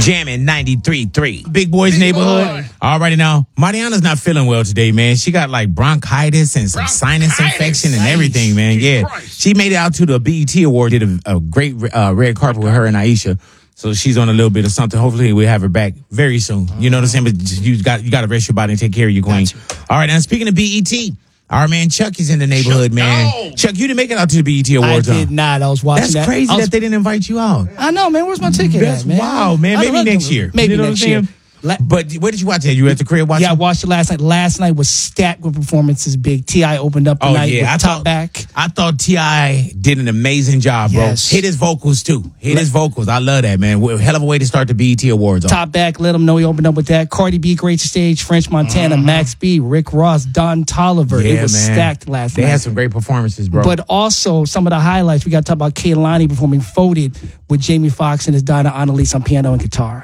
Jamming 93.3. Big Boys Neighborhood. Alrighty now. Mariana's not feeling well today, man. She got like bronchitis and some sinus infection and everything, man. Yeah. She made it out to the BET Award, did a great red carpet with her and Aisha. So she's on a little bit of something. Hopefully we'll have her back very soon. You know what I'm saying? But you got to rest your body and take care of your queen. All right, now speaking of BET, our man Chuck is in the neighborhood, man. Chuck, you didn't make it out to the BET Awards. I did not. I was watching that. That's crazy that they didn't invite you out. I know, man. Where's my ticket at, man? Wow, man. Maybe next year. Maybe next year. But where did you watch it? You were at the crib watching? Yeah, I watched it last night. Last night was stacked with performances. Big T.I. opened up the night with Top Back. I thought T.I. did an amazing job, bro. Yes. Hit his vocals, too. His vocals. I love that, man. Hell of a way to start the BET Awards. Top Back, let him know he opened up with that. Cardi B, Great Stage, French Montana, Max B, Rick Ross, Don Toliver. It was stacked last night. They had some great performances, bro. But also, some of the highlights, we got to talk about Kehlani performing Folded with Jamie Foxx and his Donna Annalise on piano and guitar.